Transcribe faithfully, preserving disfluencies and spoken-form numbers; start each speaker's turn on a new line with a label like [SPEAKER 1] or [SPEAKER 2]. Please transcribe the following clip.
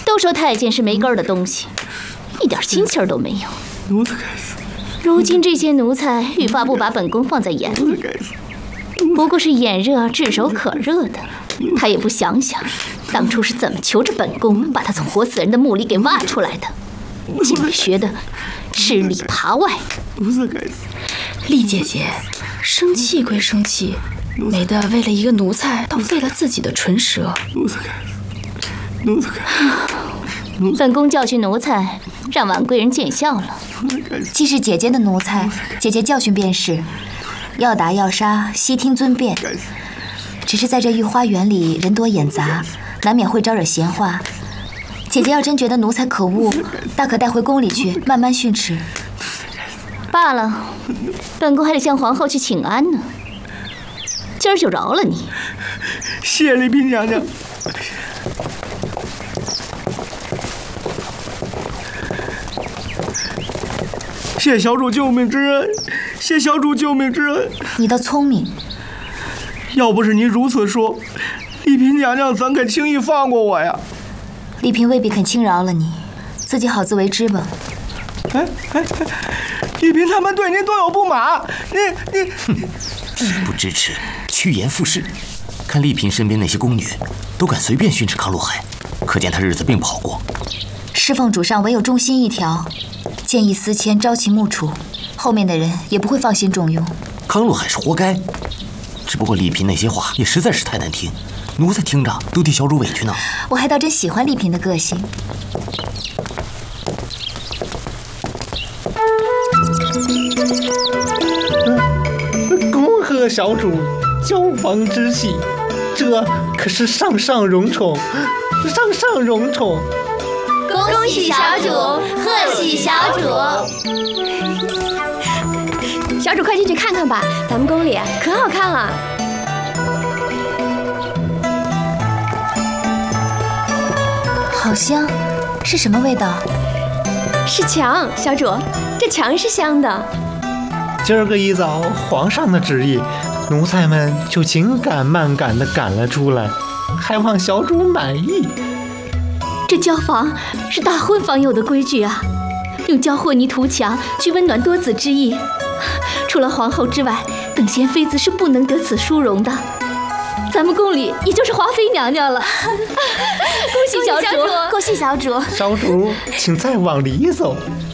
[SPEAKER 1] 都说太监是没根儿的东西，一点心气儿都没有。
[SPEAKER 2] 奴才该死！
[SPEAKER 1] 如今这些奴才愈发不把本宫放在眼里，不过是眼热炙手可热的，他也不想想当初是怎么求着本宫把他从活死人的墓里给挖出来的，竟然学的吃里扒外。
[SPEAKER 2] 奴才该死！
[SPEAKER 3] 丽姐姐，生气归生气，没得为了一个奴才倒废了自己的唇舌。
[SPEAKER 2] 奴才该死！奴才该死！
[SPEAKER 1] 本宫教训奴才，让婉贵人见笑了。
[SPEAKER 4] 既是姐姐的奴才，姐姐教训便是，要打要杀，悉听尊便。只是在这御花园里人多眼杂，难免会招惹闲话。姐姐要真觉得奴才可恶，大可带回宫里去慢慢训斥。
[SPEAKER 1] 罢了，本宫还得向皇后去请安呢。今儿就饶了你。
[SPEAKER 2] 谢丽嫔娘娘。谢小主救命之恩，谢小主救命之恩。
[SPEAKER 4] 你倒聪明。
[SPEAKER 2] 要不是您如此说，丽嫔娘娘怎肯轻易放过我呀？
[SPEAKER 4] 丽嫔未必肯轻饶了你，自己好自为之吧。
[SPEAKER 2] 哎哎哎，丽嫔他们对您多有不满，你你
[SPEAKER 5] 哼，恬不知耻，趋炎附势。看丽嫔身边那些宫女，都敢随便训斥康禄海，可见她日子并不好过。
[SPEAKER 4] 侍奉主上唯有忠心一条，见异思迁，朝秦暮楚，后面的人也不会放心重用。
[SPEAKER 5] 康禄海是活该，只不过丽嫔那些话也实在是太难听，奴才听着都替小主委屈呢。
[SPEAKER 4] 我还倒真喜欢丽嫔的个性。
[SPEAKER 6] 恭贺小主交房之喜，这可是上上荣宠，上上荣宠。
[SPEAKER 7] 恭喜小主，贺喜小主！
[SPEAKER 3] 小主快进去看看吧，咱们宫里可好看了。
[SPEAKER 4] 好香，是什么味道？
[SPEAKER 3] 是墙，小主，这墙是香的。
[SPEAKER 6] 今儿个一早，皇上的旨意，奴才们就紧赶慢赶地赶了出来，还望小主满意。
[SPEAKER 1] 这交房是大婚房有的规矩啊，用焦和泥涂墙，去温暖多子之意。除了皇后之外，等闲妃子是不能得此殊荣的。咱们宫里也就是华妃娘娘了。恭喜小主，
[SPEAKER 4] 恭喜小主！
[SPEAKER 6] 小主，请再往里走。